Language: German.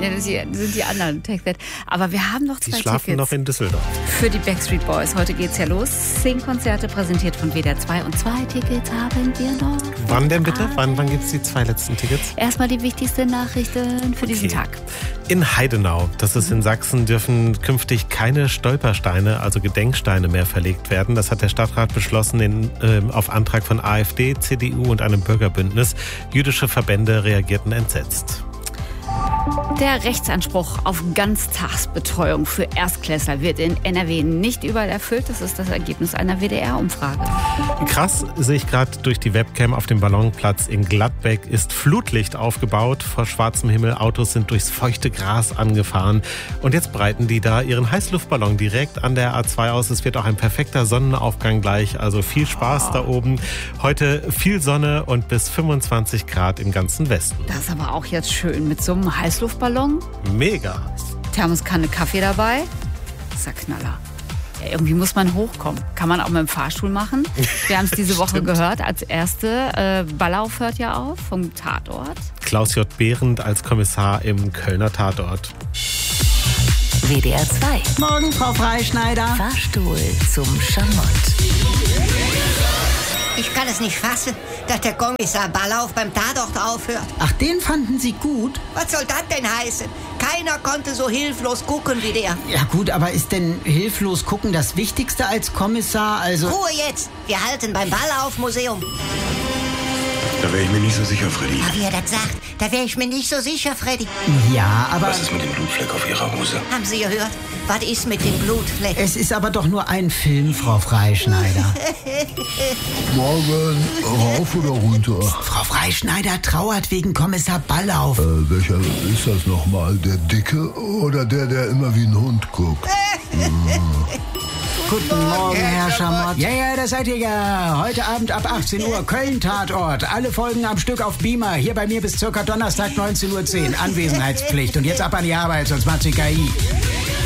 Ja, das sind die anderen, Take That. Aber wir haben noch 2 Die schlafen Tickets noch in Düsseldorf. für die Backstreet Boys. Heute geht's ja los. 10 Konzerte präsentiert von WDR 2 und 2 Tickets haben wir noch. Wann denn bitte? Wann gibt es die 2 letzten Tickets? Erstmal die wichtigsten Nachrichten für diesen Tag. In Heidenau, das ist in Sachsen, dürfen künftig keine Stolpersteine, also Gedenksteine mehr verlegt werden. Das hat der Stadtrat beschlossen auf Antrag von AfD, CDU und einem Bürgerbündnis. Jüdische Verbände reagierten entsetzt. Der Rechtsanspruch auf Ganztagsbetreuung für Erstklässler wird in NRW nicht überall erfüllt. Das ist das Ergebnis einer WDR-Umfrage. Krass, sehe ich gerade durch die Webcam auf dem Ballonplatz in Gladbeck, ist Flutlicht aufgebaut. Vor schwarzem Himmel, Autos sind durchs feuchte Gras angefahren. Und jetzt breiten die da ihren Heißluftballon direkt an der A2 aus. Es wird auch ein perfekter Sonnenaufgang gleich. Also viel Spaß da oben. Heute viel Sonne und bis 25 Grad im ganzen Westen. Das ist aber auch jetzt schön mit so einem Heißluftballon. Mega. Thermoskanne Kaffee dabei. Das ist der Knaller. Ja, irgendwie muss man hochkommen. Kann man auch mit dem Fahrstuhl machen. Wir haben es diese Woche gehört. Als erste, Ballauf hört ja auf vom Tatort. Klaus J. Behrendt als Kommissar im Kölner Tatort. WDR 2. Morgen, Frau Freischneider. Fahrstuhl zum Schamott. Ich kann es nicht fassen, dass der Kommissar Ballauf beim Tatort aufhört. Ach, den fanden Sie gut? Was soll das denn heißen? Keiner konnte so hilflos gucken wie der. Ja gut, aber ist denn hilflos gucken das Wichtigste als Kommissar? Also Ruhe jetzt! Wir halten beim Ballauf-Museum. Da wäre ich mir nicht so sicher, Freddy. Aber wie er das sagt, da wäre ich mir nicht so sicher, Freddy. ja, aber Was ist mit dem Blutfleck auf Ihrer Hose? Haben Sie gehört? Was ist mit dem Blutfleck? es ist aber doch nur ein Film, Frau Freischneider. Morgen, rauf oder runter? Frau Freischneider trauert wegen Kommissar Ballauf. Welcher ist das nochmal? Der Dicke oder der immer wie ein Hund guckt? Guten Morgen, Herr Schamott. Ja, da seid ihr ja. Heute Abend ab 18 Uhr Köln-Tatort. Alle Folgen am Stück auf Beamer. Hier bei mir bis circa Donnerstag 19:10 Uhr. Anwesenheitspflicht. Und jetzt ab an die Arbeit, sonst macht sie KI.